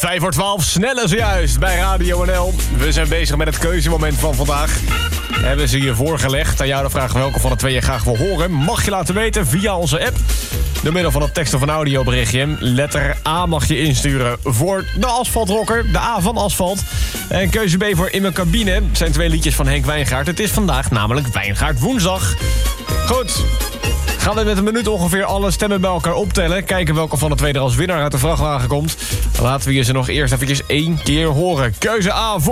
5:12, snelle zojuist bij Radio NL. We zijn bezig met het keuzemoment van vandaag. Hebben ze je voorgelegd. Aan jou de vraag welke van de twee je graag wil horen. Mag je laten weten via onze app. Door middel van een tekst of een audioberichtje. Letter A mag je insturen voor de asfaltrocker. De A van asfalt. En keuze B voor In Mijn Cabine. Het zijn 2 liedjes van Henk Wijngaard. Het is vandaag namelijk Wijngaard woensdag. Goed. Gaan we met een minuut ongeveer alle stemmen bij elkaar optellen. Kijken welke van de twee er als winnaar uit de vrachtwagen komt. Laten we je ze nog eerst even 1 keer horen. Keuze A voor